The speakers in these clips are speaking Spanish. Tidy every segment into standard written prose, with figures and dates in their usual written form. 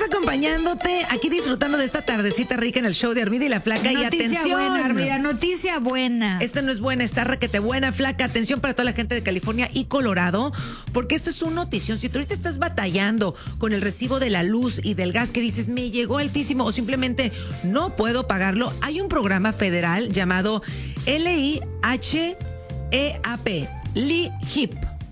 acompañándote, aquí disfrutando de esta tardecita rica en el show de Armida y la Flaca. Noticia y atención, buena, Armida, noticia buena. Esta no es buena, está requete buena, Flaca. Atención para toda la gente de California y Colorado, porque esta es una notición. Si tú ahorita estás batallando con el recibo de la luz y del gas que dices, me llegó altísimo o simplemente no puedo pagarlo, hay un programa federal llamado LIHEAP, LIHEAP.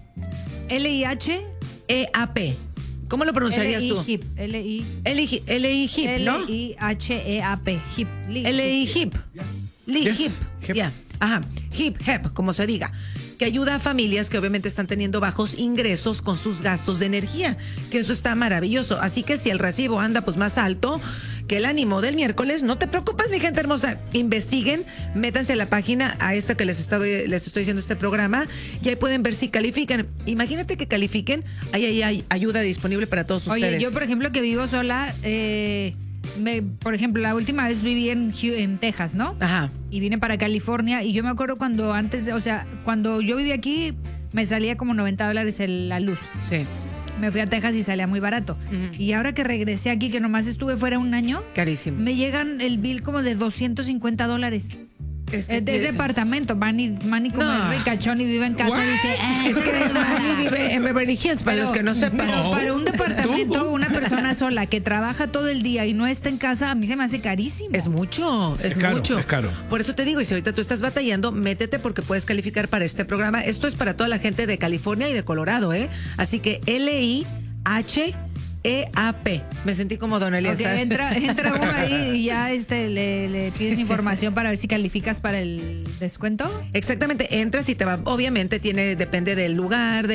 LIHEAP. ¿Cómo lo pronunciarías tú? LIHEAP, ¿no? LIHEAP. LIHEAP. LIHEAP. Ya. Ajá. HIP, como se diga. Que ayuda a familias que obviamente están teniendo bajos ingresos con sus gastos de energía. Que eso está maravilloso. Así que si el recibo anda pues más alto que el ánimo del miércoles, no te preocupes, mi gente hermosa. Investiguen, métanse a la página a esta que les estoy diciendo este programa y ahí pueden ver si califican. Imagínate que califiquen, ahí hay ayuda disponible para todos ustedes. Oye, yo por ejemplo que vivo sola, por ejemplo, la última vez viví en Texas, ¿no? Ajá. Y vine para California y yo me acuerdo cuando yo viví aquí me salía como $90 la luz. Sí. Me fui a Texas y salía muy barato. Y ahora que regresé aquí, que nomás estuve fuera un año, Carísimo. me llegan el bill como de $250. De ese departamento. Manny como No. el ricachón y vive en casa y dice... Es que Manny vive en Beverly Hills, para los que no sepan. Pero para un departamento, una persona sola que trabaja todo el día y no está en casa, a mí se me hace carísimo. Es mucho, es caro, mucho. es caro. Por eso te digo, y si ahorita tú estás batallando, métete porque puedes calificar para este programa. Esto es para toda la gente de California y de Colorado, ¿eh? Así que LIHEAP. Me sentí como Don Elías. Okay, entra uno ahí y ya le pides información para ver si calificas para el descuento. Exactamente, entras y te va, obviamente depende del lugar,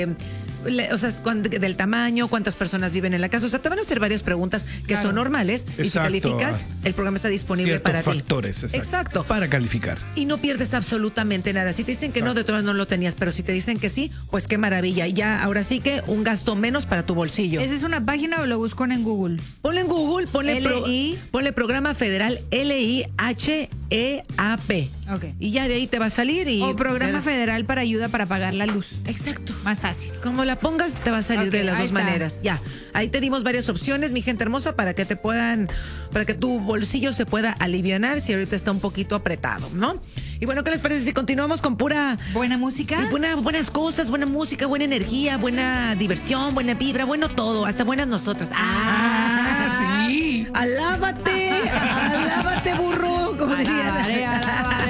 del tamaño, cuántas personas viven en la casa. O sea, te van a hacer varias preguntas que Claro. son normales. Y si Exacto. calificas, el programa está disponible Ciertos para factores, ti. Exacto. Para calificar. Y no pierdes absolutamente nada. Si te dicen que no, de todas no lo tenías, pero si te dicen que sí, pues qué maravilla. Y ya, ahora sí que un gasto menos para tu bolsillo. ¿Esa es una página o lo busco en Google? Ponle en Google, ponle programa federal LIHEAP. Ok. Y ya de ahí te va a salir y... O programa federal para ayuda para pagar la luz. Exacto. Más fácil. Como la pongas, te va a salir Ok, de las ahí dos está. maneras. Ya, ahí te dimos varias opciones, mi gente hermosa, para que tu bolsillo se pueda alivianar si ahorita está un poquito apretado, ¿no? Y bueno, ¿qué les parece si continuamos con pura... ¿Buena música? Buenas cosas, buena música, buena energía, buena diversión, buena vibra, bueno todo, hasta buenas nosotras. Sí. Alábate, burro, como dirían. Alabaré, alabaré.